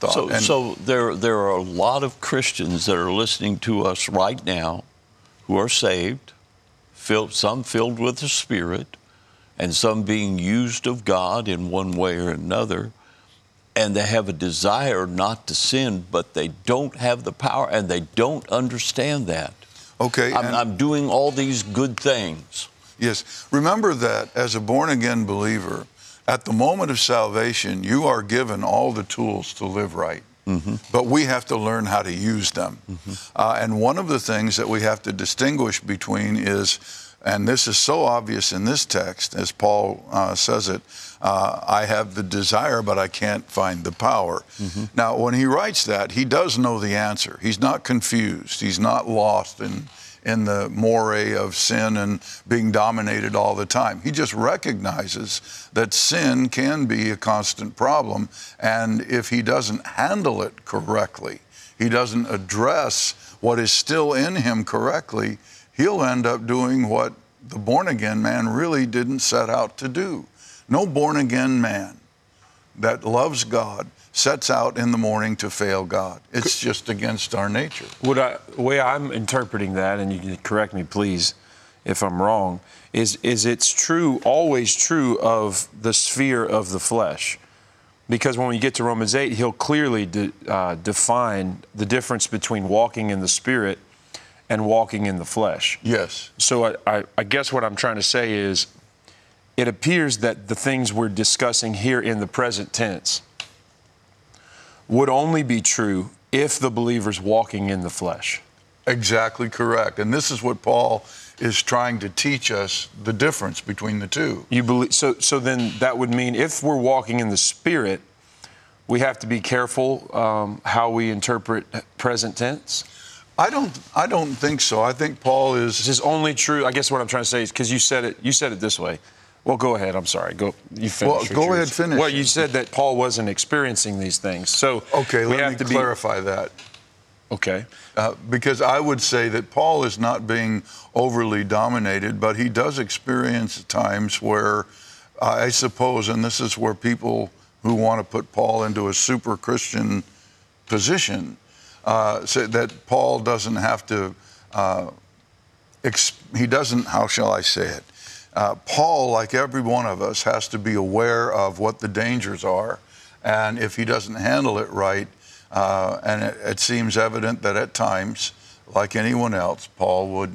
thought. So there are a lot of Christians that are listening to us right now who are saved, some filled with the Spirit, and some being used of God in one way or another, and they have a desire not to sin, but they don't have the power, and they don't understand that. Okay. I'm doing all these good things. Yes. Remember that as a born-again believer, at the moment of salvation, you are given all the tools to live right. Mm-hmm. But we have to learn how to use them. Mm-hmm. And one of the things that we have to distinguish between is, and this is so obvious in this text, as Paul says it, I have the desire, but I can't find the power. Mm-hmm. Now, when he writes that, he does know the answer. He's not confused. He's not lost in the moray of sin and being dominated all the time. He just recognizes that sin can be a constant problem, and if he doesn't handle it correctly, he doesn't address what is still in him correctly, he'll end up doing what the born-again man really didn't set out to do. No born-again man that loves God sets out in the morning to fail God. It's just against our nature. The way I'm interpreting that, and you can correct me, please, if I'm wrong, is it's true, always true of the sphere of the flesh. Because when we get to Romans 8, he'll clearly define the difference between walking in the Spirit and walking in the flesh. Yes. So I guess what I'm trying to say is, it appears that the things we're discussing here in the present tense would only be true if the believer's walking in the flesh. Exactly correct. And this is what Paul is trying to teach us, the difference between the two. You believe so then that would mean if we're walking in the Spirit, we have to be careful how we interpret present tense? I don't think so. I think Paul is... This is only true, I guess what I'm trying to say is, because you said it this way. Well, go ahead. I'm sorry. You finish. Well, go ahead, finish. Well, you said that Paul wasn't experiencing these things. So okay, let me clarify that. Okay. Because I would say that Paul is not being overly dominated, but he does experience times where I suppose, and this is where people who want to put Paul into a super Christian position, say that Paul doesn't have to, he doesn't, how shall I say it? Paul, like every one of us, has to be aware of what the dangers are. And if he doesn't handle it right, and it seems evident that at times, like anyone else, Paul would